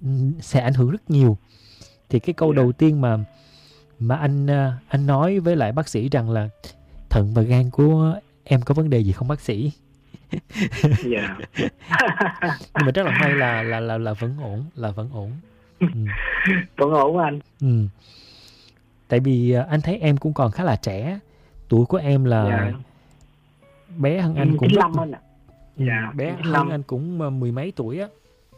sẽ ảnh hưởng rất nhiều. Thì cái câu đầu tiên mà anh nói với lại bác sĩ rằng là thận và gan của em có vấn đề gì không bác sĩ? Dạ. Nhưng mà rất là may là vẫn ổn, là vẫn ổn. Vẫn ổn anh. Tại vì anh thấy em cũng còn khá là trẻ, tuổi của em là bé hơn anh cũng 95 anh ạ. Bé hơn anh cũng mười mấy tuổi á.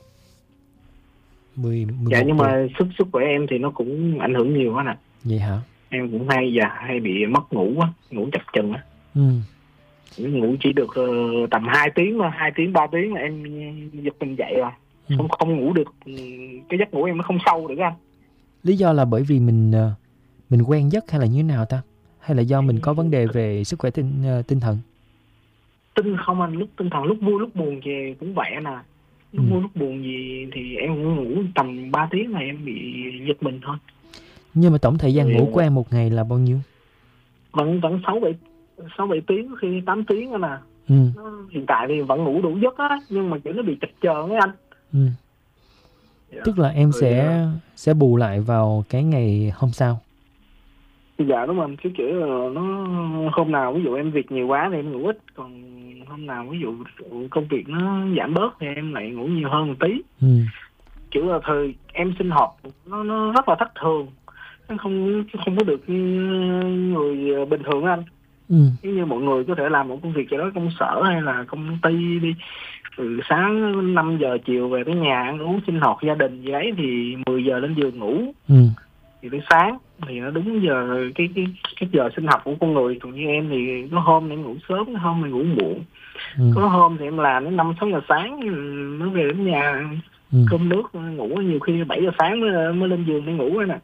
11 nhưng tuổi. mà sức của em thì nó cũng ảnh hưởng nhiều anh ạ. Vậy hả? Em cũng hay bị mất ngủ á, ngủ chập chờn á. Ngủ chỉ được tầm 2 tiếng thôi, 2 tiếng 3 tiếng là em giật mình dậy rồi. Không ngủ được, cái giấc ngủ em nó không sâu được anh. Lý do là bởi vì mình quen giấc hay là như thế nào ta? Hay là do mình có vấn đề về sức khỏe tinh thần? Không anh, tinh thần lúc vui lúc buồn thì cũng vậy nè. Lúc vui lúc buồn gì thì em cũng ngủ tầm 3 tiếng là em bị giật mình thôi. Nhưng mà tổng thời gian ngủ của em một ngày là bao nhiêu? Vẫn 6-7 tiếng, khi 8 tiếng đó nè. Hiện tại thì vẫn ngủ đủ giấc á, nhưng mà kiểu nó bị chập chờn ấy anh. Tức là em sẽ bù lại vào cái ngày hôm sau. Dạ đúng rồi, cái kiểu là nó hôm nào ví dụ em việc nhiều quá thì em ngủ ít, còn hôm nào ví dụ công việc nó giảm bớt thì em lại ngủ nhiều hơn một tí. Kiểu là thời em sinh hoạt nó rất là thất thường, nó không có được như người bình thường anh. Như mọi người có thể làm một công việc gì đó công sở hay là công ty đi, từ sáng 5 giờ chiều về tới nhà ăn uống sinh hoạt gia đình gì ấy thì 10 giờ lên giường ngủ. Thì tới sáng thì nó đúng giờ cái giờ sinh học của con người. Còn như em thì có hôm em ngủ sớm, có hôm em ngủ muộn. Có hôm thì em làm đến 5-6 giờ sáng mới về đến nhà cơm nước ngủ, nhiều khi 7 giờ sáng mới lên giường để ngủ rồi nè.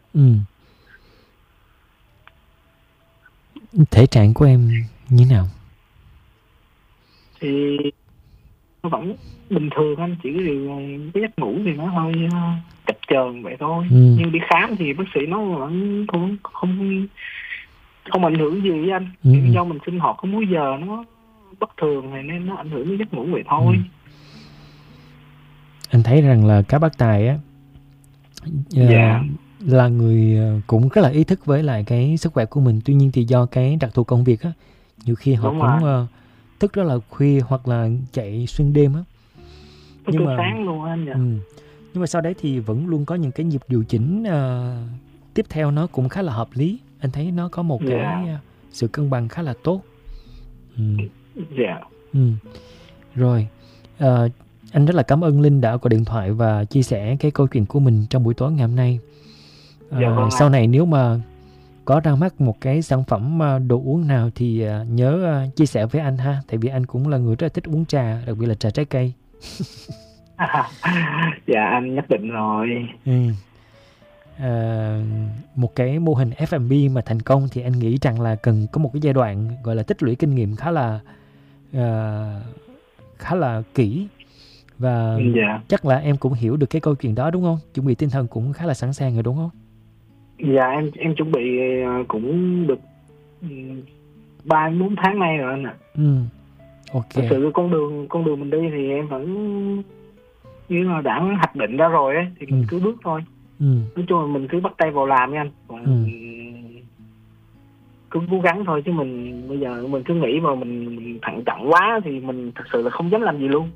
Thể trạng của em như nào? Thì nó vẫn bình thường anh, chỉ cái giấc ngủ thì nó hơi chập chờn vậy thôi. Nhưng đi khám thì bác sĩ nó vẫn không ảnh hưởng gì với anh. Do mình sinh hoạt có múi giờ nó bất thường này nên nó ảnh hưởng đến giấc ngủ vậy thôi. Anh thấy rằng là các bác Tài á là người cũng rất là ý thức với lại cái sức khỏe của mình. Tuy nhiên thì do cái đặc thù công việc á, nhiều khi họ cũng thức rất là khuya hoặc là chạy xuyên đêm á. Nhưng mà sáng luôn anh nhỉ. Nhưng mà sau đấy thì vẫn luôn có những cái nhịp điều chỉnh tiếp theo nó cũng khá là hợp lý. Anh thấy nó có một cái sự cân bằng khá là tốt. Rồi anh rất là cảm ơn Linh đã gọi điện thoại và chia sẻ cái câu chuyện của mình trong buổi tối ngày hôm nay. Sau này nếu mà có ra mắt một cái sản phẩm đồ uống nào thì nhớ chia sẻ với anh ha. Tại vì anh cũng là người rất là thích uống trà, đặc biệt là trà trái cây. Dạ anh nhất định rồi. Một cái mô hình F&B mà thành công thì anh nghĩ rằng là cần có một cái giai đoạn gọi là tích lũy kinh nghiệm khá là kỹ. Và chắc là em cũng hiểu được cái câu chuyện đó đúng không? Chuẩn bị tinh thần cũng khá là sẵn sàng rồi đúng không? Dạ em chuẩn bị cũng được 3-4 tháng nay rồi anh ạ. Ok. Thực sự con đường mình đi thì em vẫn như là đã hoạch định ra rồi ấy, thì mình cứ bước thôi. Nói chung là mình cứ bắt tay vào làm nha anh. Cứ cố gắng thôi, chứ mình bây giờ mình cứ nghĩ mà mình thận trọng quá thì mình thật sự là không dám làm gì luôn.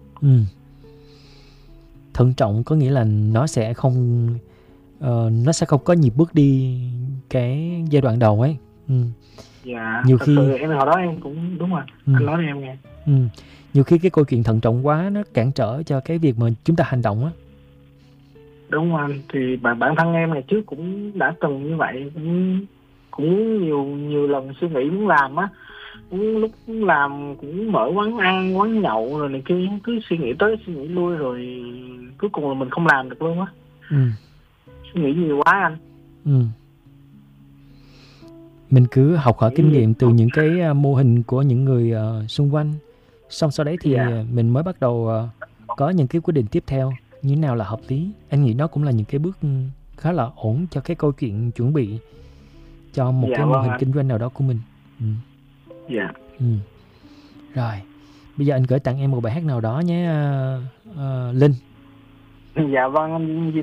Thận trọng có nghĩa là nó sẽ không có nhịp bước đi cái giai đoạn đầu ấy. Nhiều khi em hồi đó em cũng đúng rồi. Anh nói cho em nghe. Nhiều khi cái câu chuyện thận trọng quá nó cản trở cho cái việc mà chúng ta hành động á. Đúng anh, thì bản thân em ngày trước cũng đã từng như vậy, cũng nhiều lần suy nghĩ muốn làm á, lúc làm cũng mở quán ăn, quán nhậu rồi này kia, cứ suy nghĩ tới suy nghĩ lui rồi cuối cùng là mình không làm được luôn á. Suy nghĩ nhiều quá anh. Mình cứ học hỏi kinh nghiệm từ những cái mô hình của những người xung quanh, xong sau đấy thì mình mới bắt đầu có những cái quyết định tiếp theo như thế nào là hợp lý. Anh nghĩ nó cũng là những cái bước khá là ổn cho cái câu chuyện chuẩn bị cho một cái mô hình kinh doanh nào đó của mình. Rồi, bây giờ anh gửi tặng em một bài hát nào đó nhé Linh. Dạ vâng anh Duy